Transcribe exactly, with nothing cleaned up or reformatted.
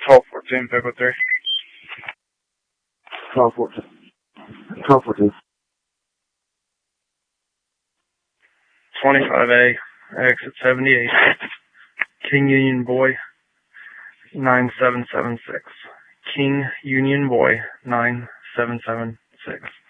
twelve fourteen, pick with three. twelve fourteen. twelve fourteen. twenty-five A, exit seventy-eight. King Union Boy, nine seven seven six. King Union Boy, nine seven seven six.